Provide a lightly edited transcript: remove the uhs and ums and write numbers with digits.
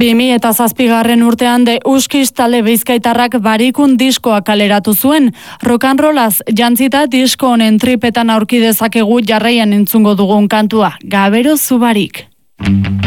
2007 urtean de Uskiz talde bizkaitarrak Barikun diskoa kaleratu zuen. Rock and rollaz jantzita disko honen tripetan aurki dezakegu jarraian entzungo dugun kantua, Gabero zu barik.